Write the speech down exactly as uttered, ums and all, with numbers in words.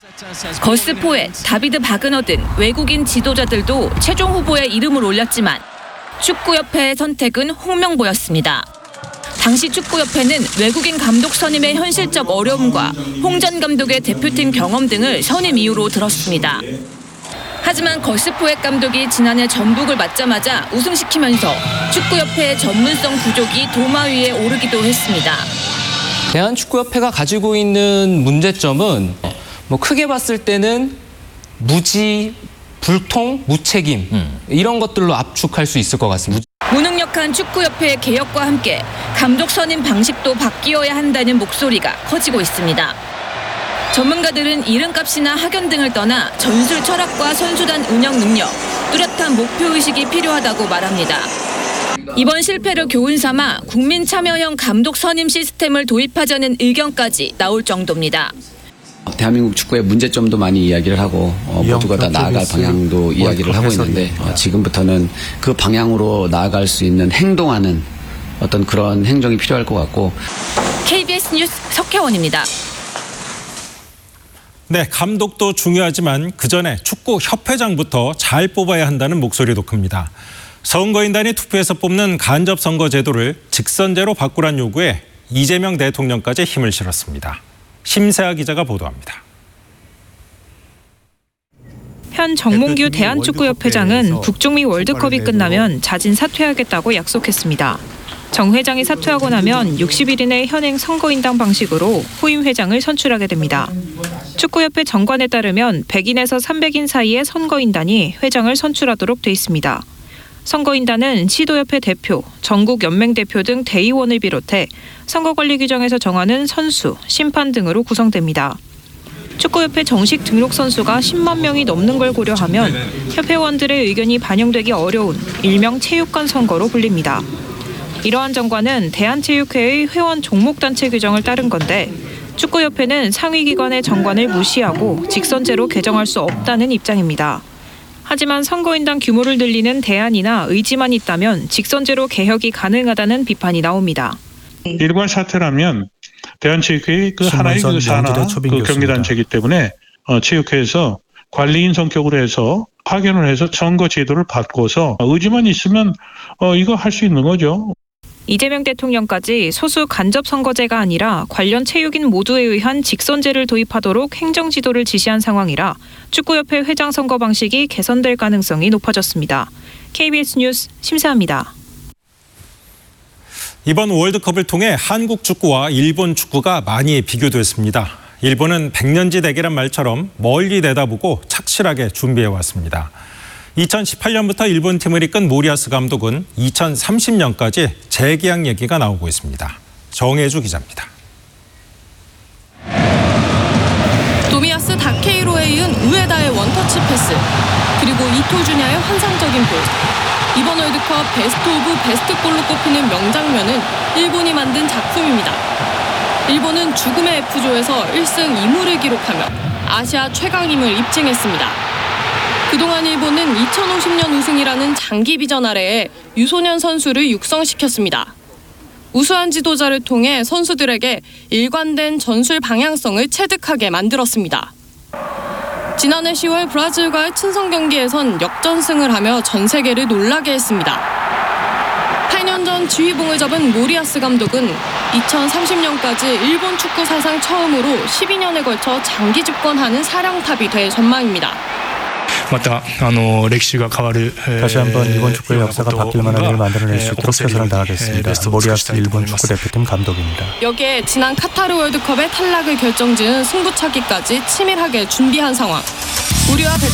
거스 포엣, 다비드 바그너 등 외국인 지도자들도 최종 후보에 이름을 올렸지만 축구협회의 선택은 홍명보였습니다. 당시 축구협회는 외국인 감독 선임의 현실적 어려움과 홍 전 감독의 대표팀 경험 등을 선임 이유로 들었습니다. 하지만 거스 포엣 감독이 지난해 전북을 맡자마자 우승시키면서 축구협회의 전문성 부족이 도마 위에 오르기도 했습니다. 대한축구협회가 가지고 있는 문제점은 뭐 크게 봤을 때는 무지, 불통, 무책임 음. 이런 것들로 압축할 수 있을 것 같습니다. 무능력한 축구협회의 개혁과 함께 감독 선임 방식도 바뀌어야 한다는 목소리가 커지고 있습니다. 전문가들은 이름값이나 학연 등을 떠나 전술 철학과 선수단 운영 능력, 뚜렷한 목표의식이 필요하다고 말합니다. 이번 실패를 교훈 삼아 국민 참여형 감독 선임 시스템을 도입하자는 의견까지 나올 정도입니다. 대한민국 축구의 문제점도 많이 이야기를 하고 어, 모두가 다 나아갈 방향도 이야기를 하고 있는데 어, 지금부터는 그 방향으로 나아갈 수 있는 행동하는 어떤 그런 행정이 필요할 것 같고. 케이비에스 뉴스 석혜원입니다. 네, 감독도 중요하지만 그 전에 축구협회장부터 잘 뽑아야 한다는 목소리도 큽니다. 선거인단이 투표해서 뽑는 간접선거 제도를 직선제로 바꾸란 요구에 이재명 대통령까지 힘을 실었습니다. 심세아 기자가 보도합니다. 현 정몽규 대한축구협회장은 북중미 월드컵이 끝나면 자진 사퇴하겠다고 약속했습니다. 정 회장이 사퇴하고 나면 육십 일 이내 현행 선거인단 방식으로 후임 회장을 선출하게 됩니다. 축구협회 정관에 따르면 백 인에서 삼백 인 사이의 선거인단이 회장을 선출하도록 돼 있습니다. 선거인단은 시도협회 대표, 전국 연맹 대표 등 대의원을 비롯해 선거관리 규정에서 정하는 선수, 심판 등으로 구성됩니다. 축구협회 정식 등록 선수가 십만 명이 넘는 걸 고려하면 협회원들의 의견이 반영되기 어려운 일명 체육관 선거로 불립니다. 이러한 정관은 대한체육회의 회원 종목단체 규정을 따른 건데 축구협회는 상위기관의 정관을 무시하고 직선제로 개정할 수 없다는 입장입니다. 하지만 선거인단 규모를 늘리는 대안이나 의지만 있다면 직선제로 개혁이 가능하다는 비판이 나옵니다. 일괄 사퇴라면 대한체육회의 그 하나의 그 산하 그 경기단체이기 때문에 어, 체육회에서 관리인 성격으로 해서 파견을 해서 선거 제도를 바꿔서 의지만 있으면 어, 이거 할 수 있는 거죠. 이재명 대통령까지 소수 간접 선거제가 아니라 관련 체육인 모두에 의한 직선제를 도입하도록 행정지도를 지시한 상황이라 축구협회 회장 선거 방식이 개선될 가능성이 높아졌습니다. 케이비에스 뉴스 심세아입니다. 이번 월드컵을 통해 한국 축구와 일본 축구가 많이 비교됐습니다. 일본은 백년지 대계란 말처럼 멀리 내다보고 착실하게 준비해왔습니다. 이천십팔 년부터 일본 팀을 이끈 모리아스 감독은 이천삼십 년까지 재계약 얘기가 나오고 있습니다. 정혜주 기자입니다. 도미야스 다케이로에 이은 우에다의 원터치 패스, 그리고 이토 주냐의 환상적인 골. 이번 월드컵 베스트 오브 베스트 골로 꼽히는 명장면은 일본이 만든 작품입니다. 일본은 죽음의 F조에서 일 승 이 무를 기록하며 아시아 최강임을 입증했습니다. 그동안 일본은 이천오십 년 우승이라는 장기 비전 아래에 유소년 선수를 육성시켰습니다. 우수한 지도자를 통해 선수들에게 일관된 전술 방향성을 체득하게 만들었습니다. 지난해 시월 브라질과의 친선 경기에선 역전승을 하며 전 세계를 놀라게 했습니다. 팔 년 전 지휘봉을 잡은 모리아스 감독은 이천삼십 년까지 일본 축구 사상 처음으로 십이 년에 걸쳐 장기 집권하는 사령탑이 될 전망입니다. 다시 한번 일본 축구의 역사가 바뀔 만한 일을 만들어낼 수 있도록 최선을 다하겠습니다. 모리아스 일본 축구 대표팀 감독입니다. 여기에 지난 카타르 월드컵의 탈락을 결정지은 승부차기까지 치밀하게 준비한 상황. 우리와